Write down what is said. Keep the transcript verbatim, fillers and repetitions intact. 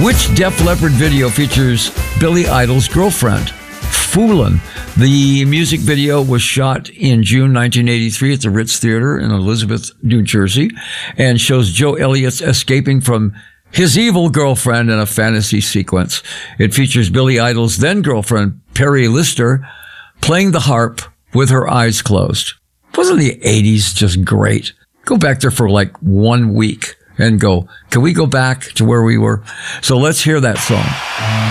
Which Def Leppard video features Billy Idol's girlfriend? Foolin'. The music video was shot in June nineteen eighty-three at the Ritz Theater in Elizabeth, New Jersey, and shows Joe Elliott escaping from his evil girlfriend in a fantasy sequence. It features Billy Idol's then-girlfriend, Perry Lister, playing the harp with her eyes closed. Wasn't the eighties just great? Go back there for like one week and go, can we go back to where we were? So let's hear that song.